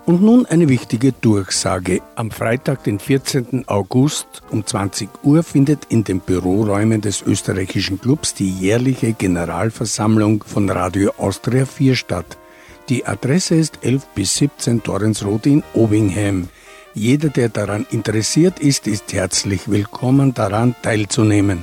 Und nun eine wichtige Durchsage. Am Freitag, den 14. August um 20 Uhr findet in den Büroräumen des österreichischen Clubs die jährliche Generalversammlung von Radio Austria 4 statt. Die Adresse ist 11 bis 17 Torrensroth in Obingham. Jeder, der daran interessiert ist herzlich willkommen, daran teilzunehmen.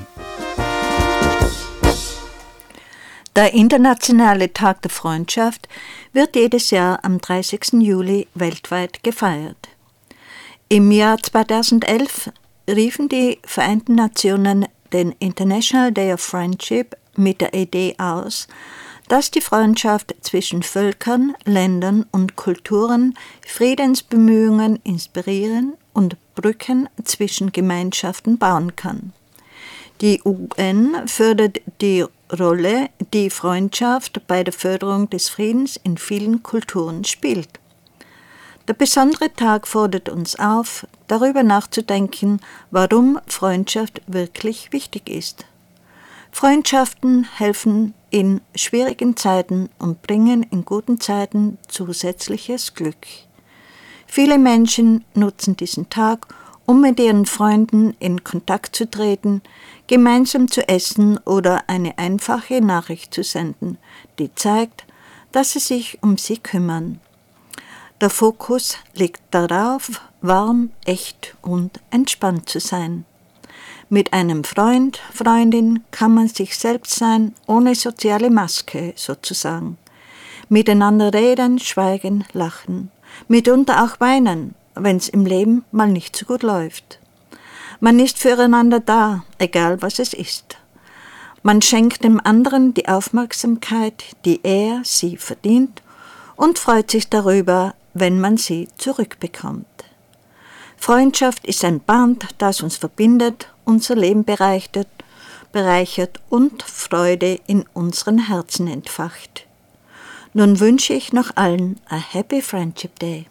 Der Internationale Tag der Freundschaft wird jedes Jahr am 30. Juli weltweit gefeiert. Im Jahr 2011 riefen die Vereinten Nationen den International Day of Friendship mit der Idee aus, dass die Freundschaft zwischen Völkern, Ländern und Kulturen Friedensbemühungen inspirieren und Brücken zwischen Gemeinschaften bauen kann. Die UN fördert die Rolle, die Freundschaft bei der Förderung des Friedens in vielen Kulturen spielt. Der besondere Tag fordert uns auf, darüber nachzudenken, warum Freundschaft wirklich wichtig ist. Freundschaften helfen in schwierigen Zeiten und bringen in guten Zeiten zusätzliches Glück. Viele Menschen nutzen diesen Tag, um mit ihren Freunden in Kontakt zu treten, gemeinsam zu essen oder eine einfache Nachricht zu senden, die zeigt, dass sie sich um sie kümmern. Der Fokus liegt darauf, warm, echt und entspannt zu sein. Mit einem Freund, Freundin kann man sich selbst sein, ohne soziale Maske sozusagen. Miteinander reden, schweigen, lachen, mitunter auch weinen, wenn es im Leben mal nicht so gut läuft. Man ist füreinander da, egal was es ist. Man schenkt dem anderen die Aufmerksamkeit, die er, sie verdient und freut sich darüber, wenn man sie zurückbekommt. Freundschaft ist ein Band, das uns verbindet, unser Leben bereichert und Freude in unseren Herzen entfacht. Nun wünsche ich noch allen a Happy Friendship Day.